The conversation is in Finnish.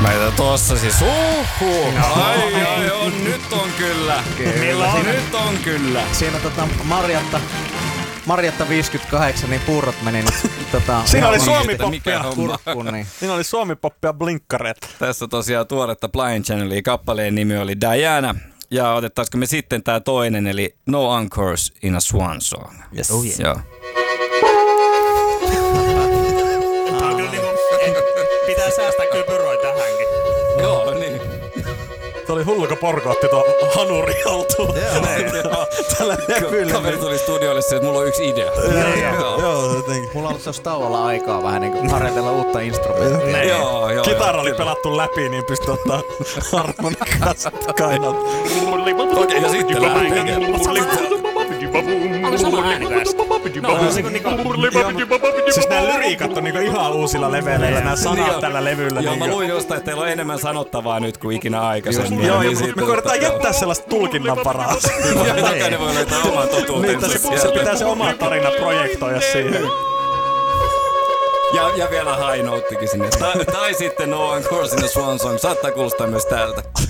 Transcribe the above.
Mä jätän tossa siis Ai, on, nyt on kyllä. Nyt on kyllä. Siinä Marjatta 58, niin puurot meni nyt Siinä oli Suomi-poppia kurkkuun, niin. Siinä oli Suomi-poppia blinkkareet. Tässä tosiaan tuoretta Blind Channelia. Kappaleen nimi oli Diana. Ja otettaisiko me sitten tää toinen, eli No Anchors in a Swan Song. Yes. Oh yeah. Joo. Pitää säästää kyllä pyroi tähänkin. Joo, niin. Se oli hullu, kun Porko otti tuon hanuri haltuun. Tällä levyllä. Kaveri tuli studioille se, että mulla on yksi idea. Joo, jotenkin. Mulla on ollut tuossa tauolla aikaa vähän niinku harjoitella uutta instrumenttia. Joo. Kitara oli pelattu läpi, niin pystyi ottaa harmonikaa sitten kainalta. Okei, ja sitten lähtee. Onko sama ääni tästä? No, se kun niinku... Siis nää lyriikat on niinku ihan uusilla leveleillä, nää sanat tällä levyllä. Joo, mä luin jostain, että teillä on enemmän sanottavaa nyt kuin ikinä aikaisemmin. Joo, ja me koetetaan jättää sellaista tulkinnan varaa. Jokainen voi löytää oman totuutensa. Se pitää se oma tarina projektoida siihen. Ja vielä high notekin sinne. Tai sitten No Anchors in a Swan Song. Saattaa kuulostaa myös täältä.